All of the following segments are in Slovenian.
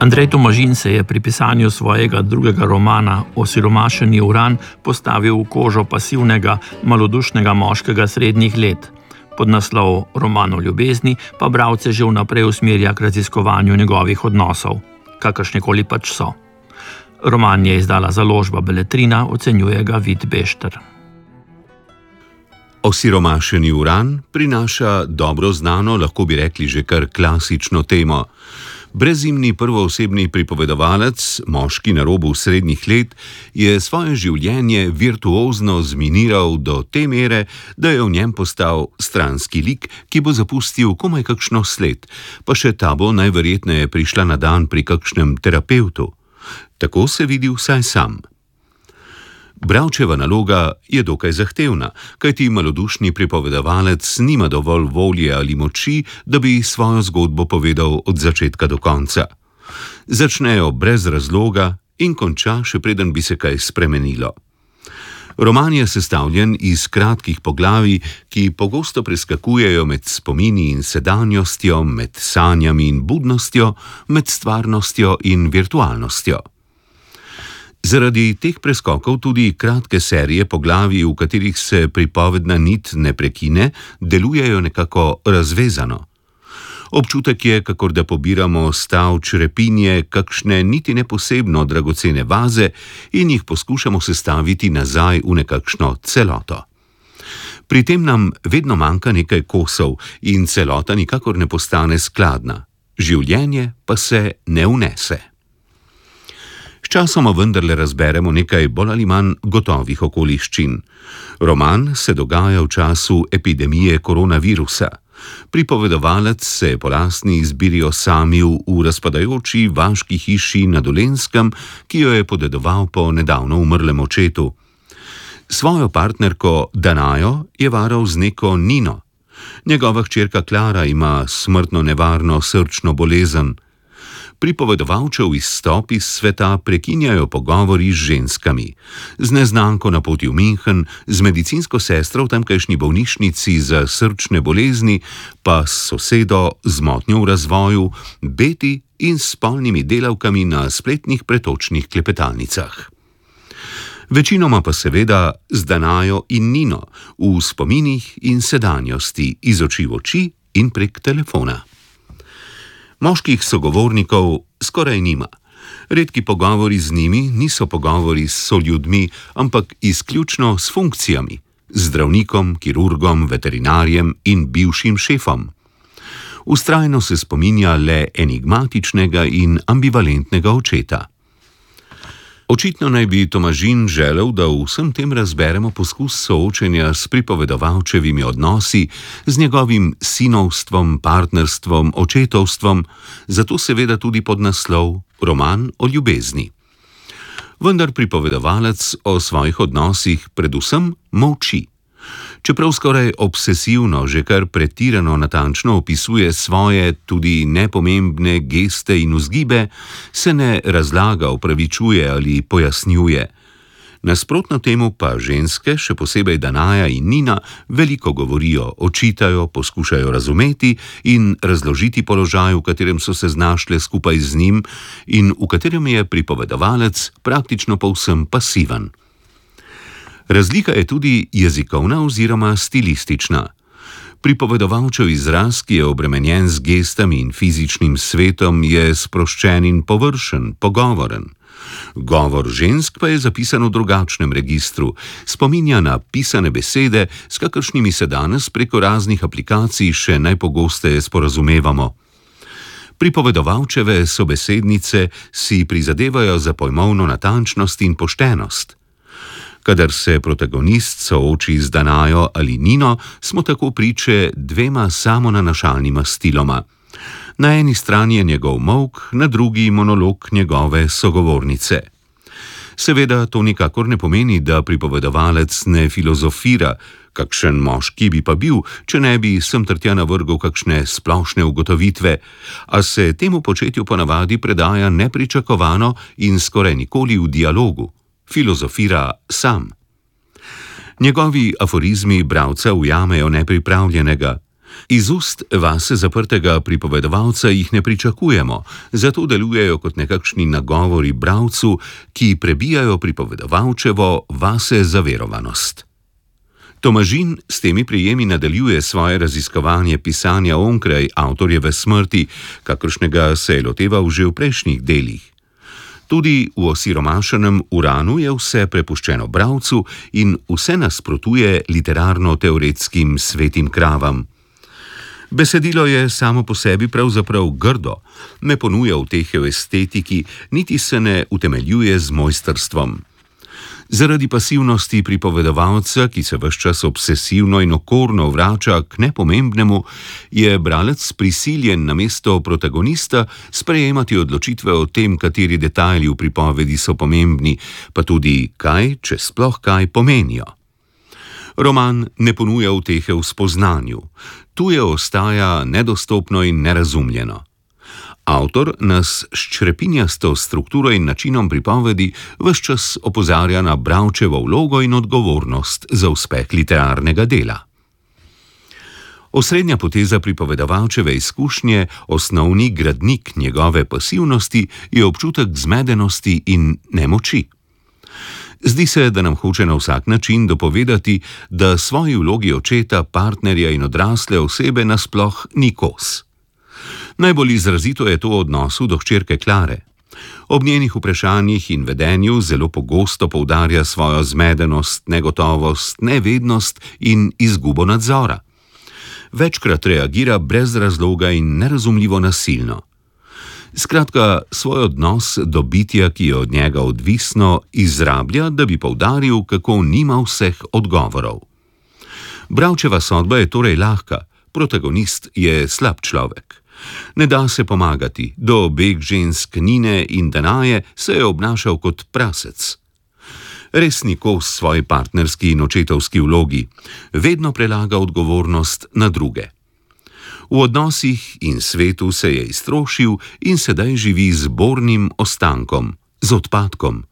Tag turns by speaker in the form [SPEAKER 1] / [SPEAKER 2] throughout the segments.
[SPEAKER 1] Andrej Tomažin se je pri pisanju svojega drugega romana Osiromašeni uran postavil v kožo pasivnega, malodušnega moškega srednjih let. Pod naslov Roman o ljubezni pa bralce že vnaprej usmerja k raziskovanju njegovih odnosov, kakršnekoli pač so. Roman je izdala založba Beletrina, ocenjuje ga Vid Bešter.
[SPEAKER 2] Osiromašeni uran prinaša dobro znano, lahko bi rekli že kar klasično temo. Brezimni prvoosebni pripovedovalec, moški na robu srednjih let, je svoje življenje virtuozno zminiral do te mere, da je v njem postal stranski lik, ki bo zapustil komaj kakšno sled, pa še ta bo najverjetneje prišla na dan pri kakšnem terapevtu. Tako se vidi vsaj sam. Bralčeva naloga je dokaj zahtevna, kajti malodušni pripovedovalec nima dovolj volje ali moči, da bi svojo zgodbo povedal od začetka do konca. Začnejo brez razloga in konča, še preden bi se kaj spremenilo. Roman je sestavljen iz kratkih poglavij, ki pogosto preskakujejo med spomini in sedanjostjo, med sanjami in budnostjo, med stvarnostjo in virtualnostjo. Zaradi teh preskokov tudi kratke serije poglavij, v katerih se pripovedna nit ne prekine, delujejo nekako razvezano. Občutek je, kakor da pobiramo stav črepinje, kakšne niti ne posebno dragocene vaze in jih poskušamo sestaviti nazaj v nekakšno celoto. Pri tem nam vedno manjka nekaj kosov in celota nikakor ne postane skladna. Življenje pa se ne unese. Sčasoma vendarle razberemo nekaj bolj ali manj gotovih okoliščin. Roman se dogaja v času epidemije koronavirusa. Pripovedovalec se je po lastni izbiri osamil v razpadajoči vaški hiši na Dolenjskem, ki jo je podedoval po nedavno umrlem očetu. Svojo partnerko Danajo je varal z neko Nino. Njegova hčerka Klara ima smrtno nevarno srčno bolezen. Pripovedovalčev izstop iz sveta prekinjajo pogovori z ženskami. Z neznanko na poti v München, z medicinsko sestro v tamkajšnji bolnišnici za srčne bolezni, pa s sosedo z motnjo v razvoju, Beti in s spolnimi delavkami na spletnih pretočnih klepetalnicah. Večinoma pa seveda z Danajo in Nino, v spominih in sedanjosti, iz oči v oči in prek telefona. Moških sogovornikov skoraj nima. Redki pogovori z njimi niso pogovori s soljudmi, ampak izključno s funkcijami, zdravnikom, kirurgom, veterinarjem in bivšim šefom. Vztrajno se spominja le enigmatičnega in ambivalentnega očeta. Očitno naj bi Tomažin želel, da v vsem tem razberemo poskus soočenja s pripovedovalčevimi odnosi, z njegovim sinovstvom, partnerstvom, očetovstvom, zato seveda tudi pod naslov Roman o ljubezni. Vendar pripovedovalec o svojih odnosih predvsem molči. Čeprav skoraj obsesivno, že kar pretirano natančno opisuje svoje tudi nepomembne geste in vzgibe, se ne razlaga, opravičuje ali pojasnjuje. Nasprotno temu pa ženske, še posebej Danaja in Nina, veliko govorijo, očitajo, poskušajo razumeti in razložiti položaj, v katerem so se znašle skupaj z njim in v katerem je pripovedovalec praktično povsem pasiven. Razlika je tudi jezikovna oziroma stilistična. Pripovedovalčev izraz, ki je obremenjen z gestami in fizičnim svetom, je sproščen in površen, pogovoren. Govor žensk pa je zapisan v drugačnem registru, spominja na pisane besede, s kakršnimi se danes preko raznih aplikacij še najpogosteje sporazumevamo. Pripovedovalčeve sobesednice si prizadevajo za pojmovno natančnost in poštenost. Kadar se protagonist sooči z Danajo ali Nino, smo tako priče dvema samonanašalnima stiloma. Na eni strani je njegov molk, na drugi monolog njegove sogovornice. Seveda to nikakor ne pomeni, da pripovedovalec ne filozofira, kakšen moški bi pa bil, če ne bi sem ter tja navrgel kakšne splošne ugotovitve, a se temu početju ponavadi predaja nepričakovano in skoraj nikoli v dialogu. Filozofira sam. Njegovi aforizmi bralca ujamejo nepripravljenega. Iz ust vase zaprtega pripovedovalca jih ne pričakujemo, zato delujejo kot nekakšni nagovori bralcu, ki prebijajo pripovedovalčevo vase zaverovanost. Tomažin s temi prijemi nadaljuje svoje raziskovanje pisanja onkraj avtorjeve smrti, kakršnega se je loteval že v prejšnjih delih. Tudi v osiromašenem Uranu je vse prepuščeno bralcu in vse nasprotuje literarno-teoretskim svetim kravam. Besedilo je samo po sebi pravzaprav grdo, ne ponuja utehe v estetiki, niti se ne utemeljuje z mojstrstvom. Zaradi pasivnosti pripovedovalca, ki se ves čas obsesivno in okorno vrača k nepomembnemu, je bralec prisiljen namesto protagonista sprejemati odločitve o tem, kateri detajli v pripovedi so pomembni, pa tudi kaj, če sploh kaj, pomenijo. Roman ne ponuja utehe v spoznanju. Tuje ostaja nedostopno in nerazumljeno. Avtor nas s črepinjasto strukturo in načinom pripovedi ves čas opozarja na bralčevo vlogo in odgovornost za uspeh literarnega dela. Osrednja poteza pripovedovalčeve izkušnje, osnovni gradnik njegove pasivnosti, je občutek zmedenosti in nemoči. Zdi se, da nam hoče na vsak način dopovedati, da svoji vlogi očeta, partnerja in odrasle osebe nasploh ni kos. Najbolj izrazito je to v odnosu do hčerke Klare. Ob njenih vprašanjih in vedenju zelo pogosto poudarja svojo zmedenost, negotovost, nevednost in izgubo nadzora. Večkrat reagira brez razloga in nerazumljivo nasilno. Skratka, svoj odnos do bitja, ki je od njega odvisno, izrablja, da bi poudaril, kako nima vseh odgovorov. Bralčeva sodba je torej lahka, protagonist je slab človek. Ne da se pomagati, do obeh žensk Nine in Danaje se je obnašal kot prasec. Res ni kos svoji partnerski in očetovski vlogi, vedno prelaga odgovornost na druge. V odnosih in svetu se je iztrošil in sedaj živi z bornim ostankom, z odpadkom.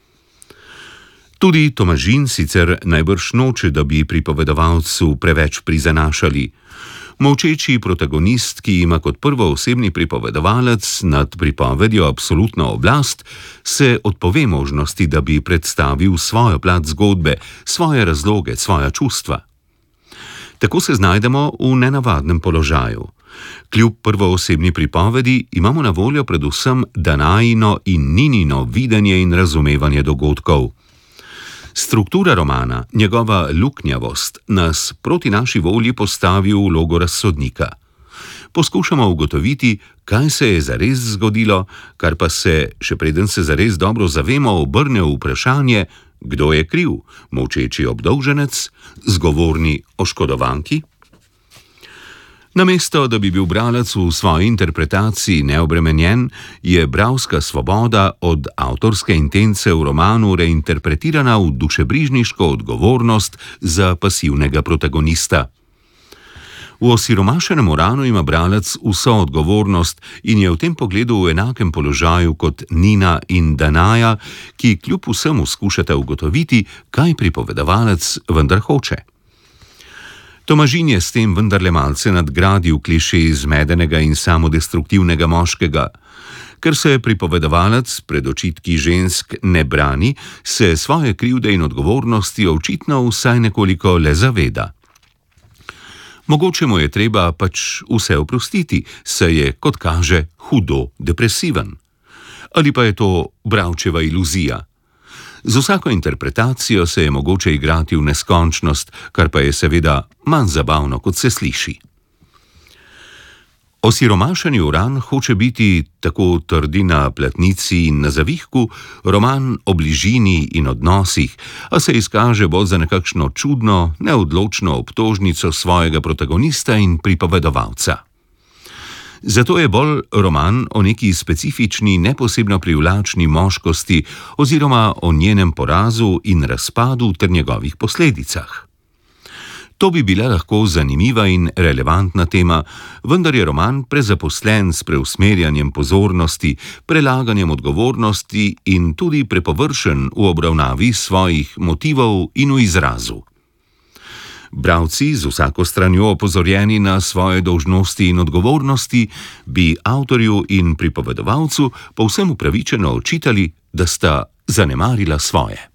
[SPEAKER 2] Tudi Tomažin sicer najbrž noče, da bi pripovedovalcu preveč prizanašali. Molčeči protagonist, ki ima kot prvoosebni pripovedovalec nad pripovedjo absolutno oblast, se odpove možnosti, da bi predstavil svojo plat zgodbe, svoje razloge, svoja čustva. Tako se znajdemo v nenavadnem položaju. Kljub prvoosebni pripovedi imamo na voljo predvsem Danajino in Ninino videnje in razumevanje dogodkov. Struktura romana, njegova luknjavost, nas proti naši volji postavi v vlogo razsodnika. Poskušamo ugotoviti, kaj se je zares zgodilo, kar pa se, še preden se zares dobro zavemo, obrne v vprašanje, kdo je kriv, molčeči obdolženec, zgovorni oškodovanki? Namesto, da bi bil bralec v svoji interpretaciji neobremenjen, je bralska svoboda od avtorske intence v romanu reinterpretirana v dušebrižniško odgovornost za pasivnega protagonista. V osiromašenem Uranu ima bralec vso odgovornost in je v tem pogledu v enakem položaju kot Nina in Danaja, ki kljub vsemu skušata ugotoviti, kaj pripovedovalec vendar hoče. Tomažin je s tem vendarle malce nadgradil kliše zmedenega in samodestruktivnega moškega. Ker se pripovedovalec pred očitki žensk ne brani, se svoje krivde in odgovornosti očitno vsaj nekoliko le zaveda. Mogoče mu je treba pač vse oprostiti, saj je, kot kaže, hudo depresiven. Ali pa je to bralčeva iluzija? Z vsako interpretacijo se je mogoče igrati v neskončnost, kar pa je seveda manj zabavno, kot se sliši. Osiromašeni Uran hoče biti, tako trdi na platnici in na zavihku, roman o bližini in odnosih, a se izkaže bolj za nekakšno čudno, neodločno obtožnico svojega protagonista in pripovedovalca. Zato je bolj roman o neki specifični, neposebno privlačni moškosti oziroma o njenem porazu in razpadu ter njegovih posledicah. To bi bila lahko zanimiva in relevantna tema, vendar je roman prezaposlen s preusmerjanjem pozornosti, prelaganjem odgovornosti in tudi prepovršen v obravnavi svojih motivov in v izrazu. Bralci, z vsako stranjo opozorjeni na svoje dolžnosti in odgovornosti, bi avtorju in pripovedovalcu povsem upravičeno očitali, da sta zanemarila svoje.